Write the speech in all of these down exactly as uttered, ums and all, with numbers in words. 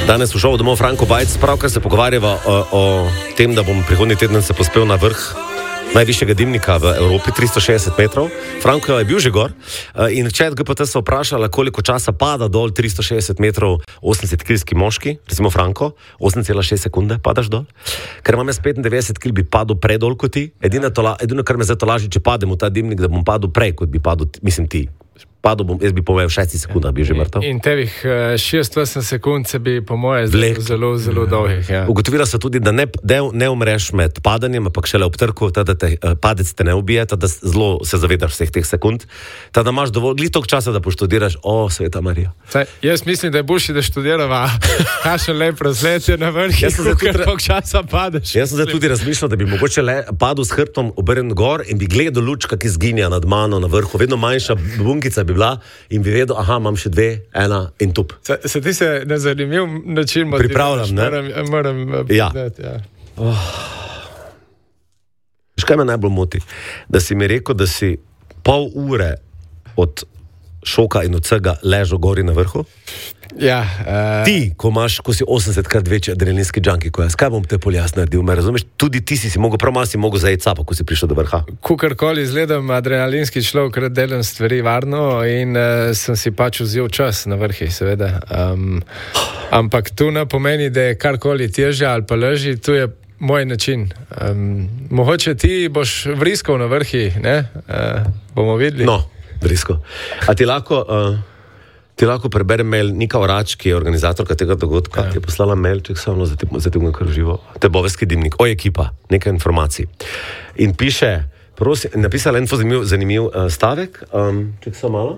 Danes v šovu domov Franko Bajc, pravkar se pogovarjava o, o tem, da bom prihodnji teden se pospel na vrh najvišjega dimnika v Evropi, tristo šestdeset metrov. Franko je bil že gor in včeraj G P T so vprašala, koliko časa pada dol tristo šestdeset metrov osemdesetkilski moški, recimo Franko, osem celih šest sekunde padaš dol. Ker imam jaz petindevetdeset kil, bi padel predol kot ti. Edino, tola, edino kar me zdaj tolaži, če padem v ta dimnik, da bom padel prej, kot bi padel, mislim ti. Padel bom, jaz bi povedal v šestih sekundah, bi že mrtev. In tevih šestdeset sekund se bi po moje zelo, zelo, zelo dolgih. Ja. Ugotovila so tudi, da ne, ne umreš med padanjem, ampak šele ob trku, tada te, padec te ne ubije, tada zelo se zavedaš vseh teh sekund, tada imaš dovolj, glih toliko časa, da poštudiraš, o, Sveta Marija. Saj, jaz mislim, da je boljši, da študirava, kakšen lep razlet je na vrh, ker toliko časa padeš. Jaz sem zdaj tudi razmišljal, da bi mogoče le padel s hrbtom obrnjen gor in bi gledal lučka, ki zginja nad mano na vrhu, vedno manjša bunkica bi bila in bi vedel, aha, imam še dve, ena in tup. Se, se ti se na zanimiv način pripravljam, ne? Moram, moram ja. Priznati, ja. Oh. Veš, kaj me najbolj moti? Da si mi rekel, da si pol ure od šoka in od vsega ležal gori na vrhu? Ja. Uh... Ti, ko imaš, ko si osemdesetkrat večji adrenalinski junkie, ko jaz, kaj bom te poljas naredil, me razumeš? Tudi ti si si mogel, prav malo si mogel zajeti sapo, ko si prišel do vrha. Kukarkoli izgledam adrenalinski človek, ker delam stvari varno in uh, sem si pač vzel čas na vrhi, seveda. Um, ampak tu ne pomeni, da je karkoli težje ali pa lažje, tu je moj način. Um, mogoče ti boš vriskal na vrhi, ne? Uh, bomo videli. No, vriskal. A ti lahko... Uh... Ti lahko preberem mail Nika Orač, ki je organizatorka tega dogodka, ja. Ti je poslala mail, če samo za te bom kar živo. Tebovski dimnik, oj ekipa, nekaj informacij. In piše, prosim, napisala en zanimiv, zanimiv uh, stavek, um, če samo malo.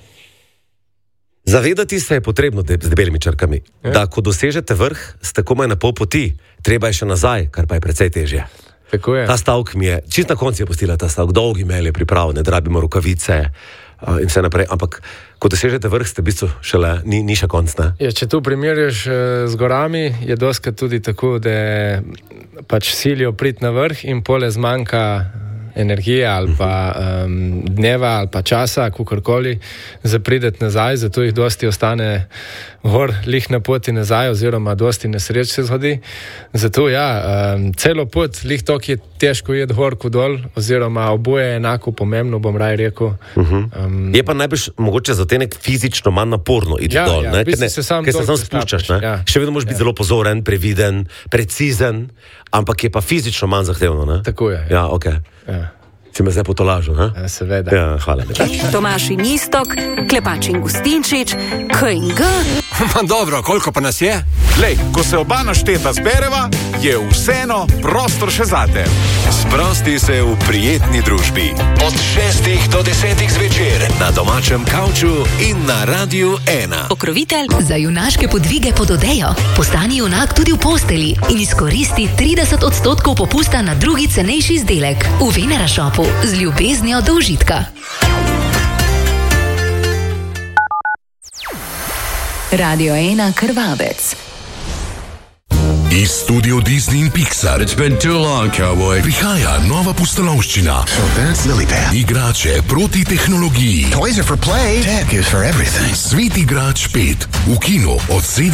Zavedati se je potrebno, de, z debelimi črkami, ja. Da ko dosežete vrh, ste komaj na pol poti, treba je še nazaj, kar pa je precej težje. Tako je. Ta stavek mi je, čist na konci je postila ta stavek, dolgi mail je pripravljen, ne rabimo rokavice, Uh, in vse naprej, ampak ko dosežete vrh, ste v bistvu šele, ni, ni še konc, ne? Ja, če tu primerjaš uh, z gorami, je doskrat tudi tako, da pač silijo priti na vrh in pole zmanjka energije ali pa um, dneva ali pa časa, kakorkoli, za prideti nazaj, zato jih dosti ostane gor, lih na poti nazaj, oziroma dosti nesreč se zgodi. Zato ja, um, celo pot, lih tok je težko jeti gor kot dol, oziroma oboje je enako pomembno, bom raj rekel. Uh-huh. Um, je pa najbrž mogoče za te nek fizično manj naporno iti ja, dol, ja, ne? Ker se sam, se sam spuščaš, ne? Ja. Še vedno moraš biti ja. Zelo pozoren, previden, precizen, ampak je pa fizično manj zahtevno, ne? Tako je. Ja, okej. Okay. Ja. Si me zdaj potolažil, ne? Ja, seveda. Ja, hvala. Tomaž in Istok, Klepač in Gustinčič, K in G. Ma dobro, koliko pa nas je? Lej, ko se oba našteta zbereva, je vseeno prostor še zate. Sprosti se v prijetni družbi. Od šestih do desetih zvečer na domačem kavču in na Radiu ena. Pokrovitelj za junaške podvige pod odejo. Postani junak tudi v posteli in izkoristi trideset odstotkov popusta na drugi cenejši izdelek v Venera Shopu z ljubeznijo do užitka. Radio ena Krvavec. Iz studio Disney in Pixar. It's been too long, cowboy. Prihaja nova pustolovščina. Oh, that's Lillipad. Igrače proti tehnologiji. Toys are for play. Tech is for everything. Svet igrač pet. V kinu od sedem